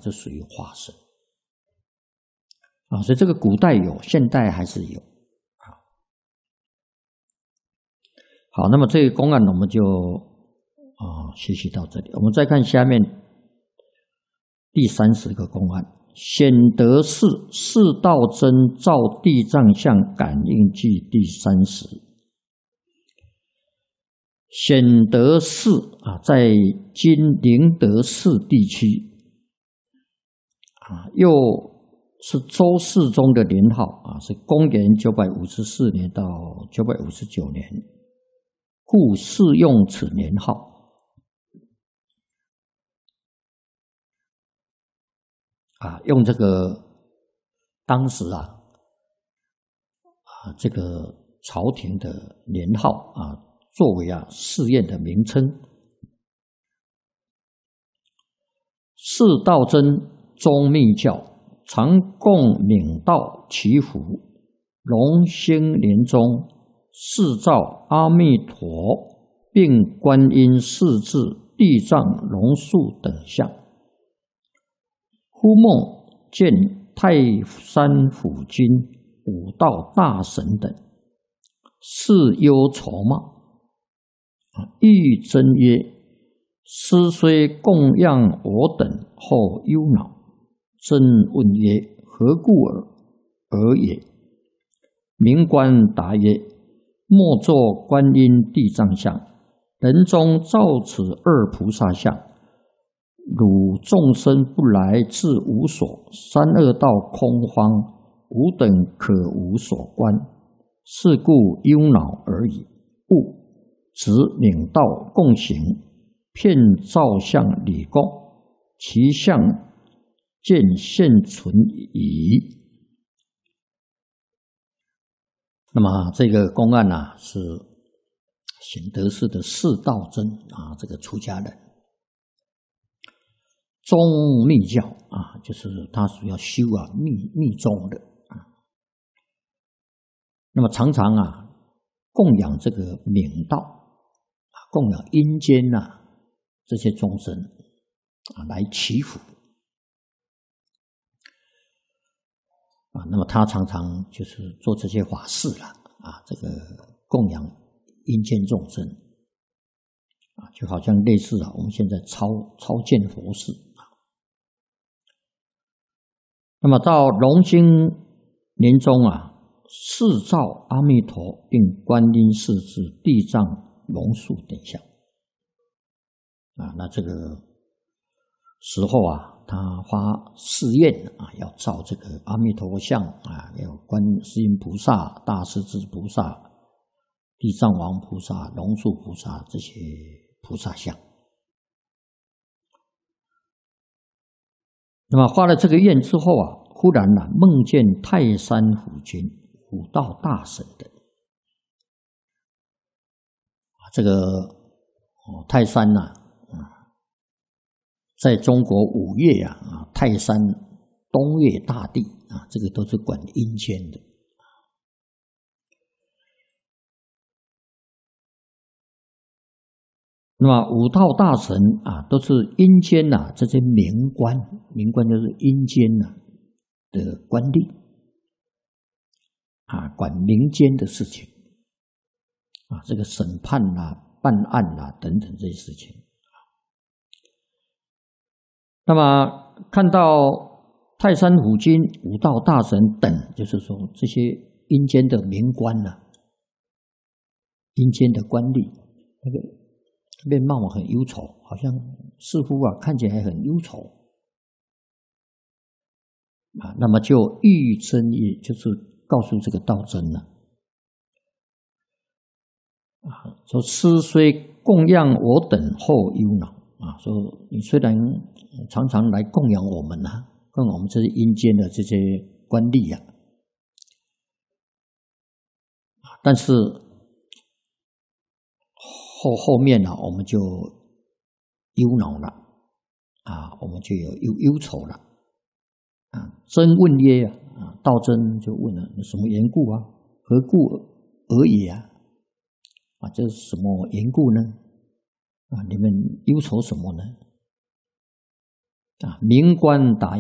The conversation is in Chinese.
这属于化身啊。所以这个古代有，现代还是有啊。好，那么这个公案我们就学习到这里。我们再看下面第30个公案。显德寺释道真照地藏像感应记第30。显德寺啊，在今灵德寺地区啊，又是周世宗的年号啊，是公元954年到959年，故适用此年号。啊，用这个当时这个朝廷的年号啊，作为寺院的名称。释道真宗密教，常供冥道祈福，隆兴年中释照阿弥陀，并观音释至地藏龙树等相。忽梦见泰山府君、五道大神等，是忧愁貌，欲真曰：师虽供养我等，后忧恼。真问曰：何故尔也？明官答曰：莫作观音地藏像，人中造此二菩萨像。汝众生不来自无所，三恶道空荒，吾等可无所观，是故忧恼而已。故执冥道共行，遍照相礼供，其相见现存矣。那么这个公案是显德寺的释道真这个出家人。宗密教就是他主要修密宗的那么常常供养这个冥道供养阴间这些众生来祈福那么他常常就是做这些法事这个供养阴间众生就好像类似我们现在超荐佛事。那么到隆兴年中释照阿弥陀，并观音释至地藏龙树等相那这个时候他发誓愿要造这个阿弥陀像要观世音菩萨、大势至菩萨、地藏王菩萨、龙树菩萨这些菩萨像。那么发了这个愿之后忽然梦见泰山府君、五道大神等这个泰山在中国五岳泰山东岳大帝这个都是管阴间的。那么五道大神都是阴间这些冥官就是阴间的官吏管民间的事情这个审判办案等等这些事情。那么看到泰山府君、五道大神等，就是说这些阴间的冥官阴间的官吏，那个面貌很忧愁，好像似乎看起来很忧愁那么就欲真也，就是告诉这个道真说师虽供养我等，后忧恼说你虽然常常来供养我们供养我们这些阴间的这些官吏但是后面我们就忧恼了我们就有忧愁了真问曰道真就问了什么缘故何故而也这是什么缘故呢你们忧愁什么呢啊，明官答应